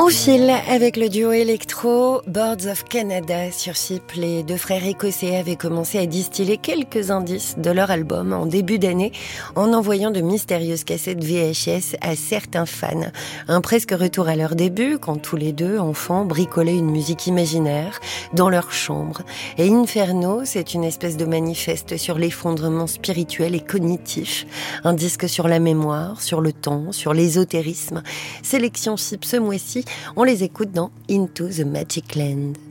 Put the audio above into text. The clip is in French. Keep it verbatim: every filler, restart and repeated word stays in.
On file avec le duo électro Birds of Canada sur Chypre. Les deux frères écossais avaient commencé à distiller quelques indices de leur album en début d'année en envoyant de mystérieuses cassettes V H S à certains fans. Un presque retour à leur début quand tous les deux, enfants, bricolaient une musique imaginaire dans leur chambre. Et Inferno, c'est une espèce de manifeste sur l'effondrement spirituel et cognitif. Un disque sur la mémoire, sur le temps, sur l'ésotérisme. Sélection Chypre ce mois-ci. On les écoute dans Into the Magic Land.